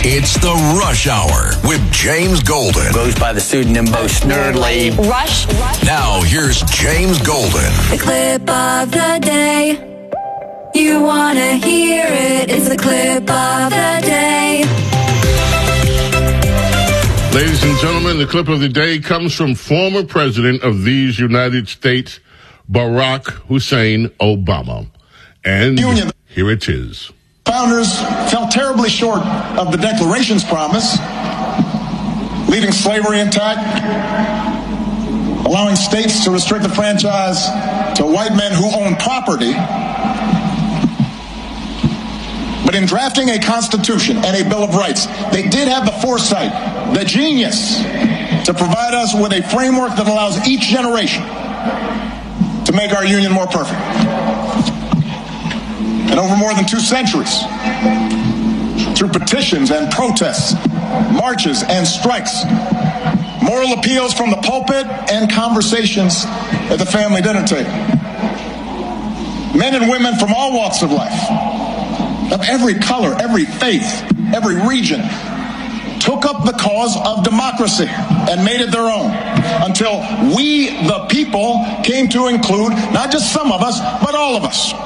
It's the Rush Hour with James Golden. Goes by the pseudonym Bo Snerdley. Rush. Now, here's James Golden. The clip of the day. You want to hear it. It's the clip of the day. Ladies and gentlemen, the clip of the day comes from former president of these United States, Barack Hussein Obama. And here it is. Founders fell terribly short of the Declaration's promise, leaving slavery intact, allowing states to restrict the franchise to white men who own property. But in drafting a Constitution and a Bill of Rights, they did have the foresight, the genius, to provide us with a framework that allows each generation to make our union more perfect. And over more than 2 centuries, through petitions and protests, marches and strikes, moral appeals from the pulpit, and conversations at the family dinner table, men and women from all walks of life, of every color, every faith, every region, took up the cause of democracy and made it their own until we, the people, came to include not just some of us, but all of us.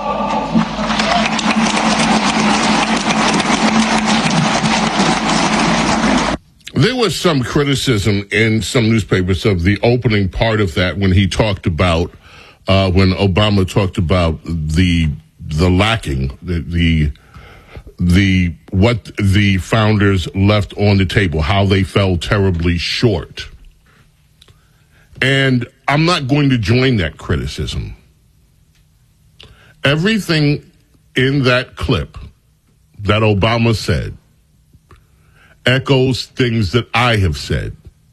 There was some criticism in some newspapers of the opening part of that when he talked about, when Obama talked about the lacking, what the founders left on the table, how they fell terribly short. And I'm not going to join that criticism. Everything in that clip that Obama said echoes things that I have said.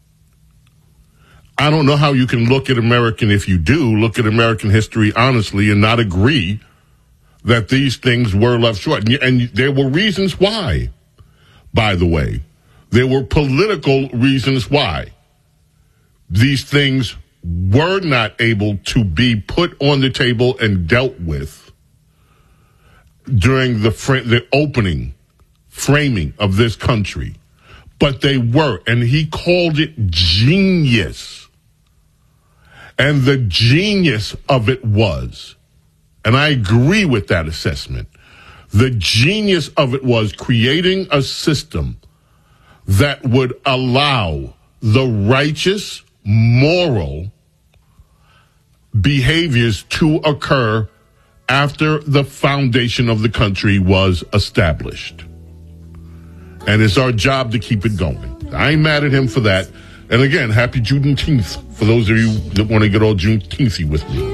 I don't know how you can look at American history honestly and not agree that these things were left short. And there were reasons why, by the way. There were political reasons why these things were not able to be put on the table and dealt with during the opening framing of this country. But they were, and he called it genius. And the genius of it was, and I agree with that assessment, the genius of it was creating a system that would allow the righteous, moral behaviors to occur after the foundation of the country was established. And it's our job to keep it going. I ain't mad at him for that. And again, happy Juneteenth for those of you that want to get all Juneteenthy with me.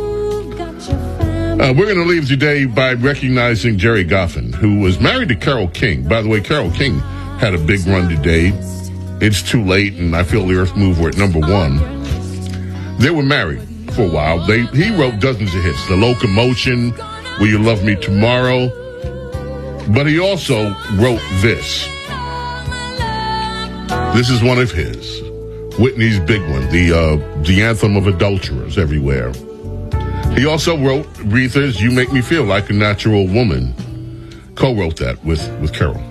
We're going to leave today by recognizing Jerry Goffin, who was married to Carole King. By the way, Carole King had a big run today. It's too late, and I feel the Earth Move were at number 1. They were married for a while. He wrote dozens of hits. The Locomotion, Will You Love Me Tomorrow? But he also wrote this. This is one of his. Whitney's big one, the anthem of adulterers everywhere. He also wrote Aretha's You Make Me Feel Like a Natural Woman. Co-wrote that with Carole.